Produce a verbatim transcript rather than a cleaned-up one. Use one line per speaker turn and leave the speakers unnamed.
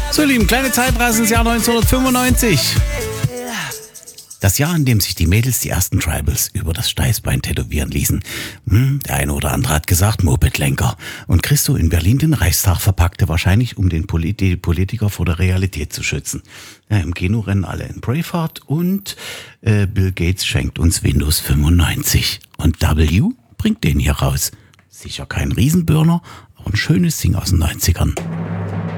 So, lieben, kleine Zeitreise ins Jahr neunzehnhundertfünfundneunzig. Das Jahr, in dem sich die Mädels die ersten Tribals über das Steißbein tätowieren ließen. Hm, der eine oder andere hat gesagt, Mopedlenker. Und Christo in Berlin den Reichstag verpackte, wahrscheinlich um den Polit- die Politiker vor der Realität zu schützen. Ja, im Kino rennen alle in Braveheart und äh, Bill Gates schenkt uns Windows fünfundneunzig. Und W bringt den hier raus. Sicher kein Riesenburner, aber ein schönes Ding aus den neunzigern.